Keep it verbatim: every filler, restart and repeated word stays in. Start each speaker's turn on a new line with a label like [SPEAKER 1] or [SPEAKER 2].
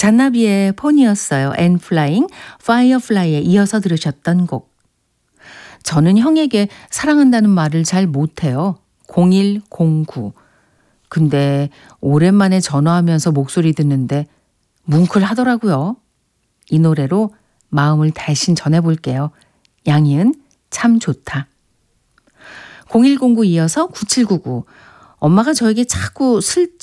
[SPEAKER 1] 잔나비의 폰이었어요. 앤 플라잉, 파이어플라이에 이어서 들으셨던 곡. 저는 형에게 사랑한다는 말을 잘 못해요. 공일공구. 근데 오랜만에 전화하면서 목소리 듣는데 뭉클하더라고요. 이 노래로 마음을 대신 전해볼게요. 양희은 참 좋다. 공일공구 이어서 구칠구구. 엄마가 저에게 자꾸 슬